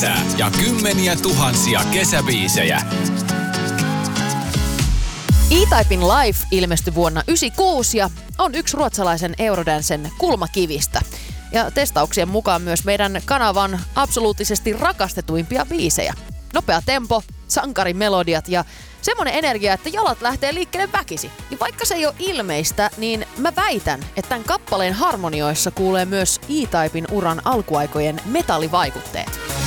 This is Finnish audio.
Ja kymmeniä tuhansia kesäbiisejä. E-Typen Life ilmestyi vuonna 1996 ja on yksi ruotsalaisen Eurodancen kulmakivistä. Ja testauksien mukaan myös meidän kanavan absoluuttisesti rakastetuimpia biisejä. Nopea tempo, sankarimelodiat ja semmoinen energia, että jalat lähtee liikkeelle väkisi. Ja vaikka se ei ole ilmeistä, niin mä väitän, että tämän kappaleen harmonioissa kuulee myös E-Typen uran alkuaikojen metallivaikutteet.